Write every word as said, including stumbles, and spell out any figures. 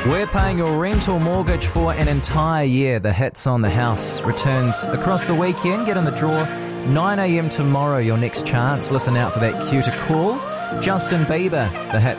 We're paying your rental mortgage for an entire year. The Hits on the House returns across the weekend. Get in the draw. nine a.m. tomorrow, your next chance. Listen out for that cue to call. Justin Bieber, The Hits.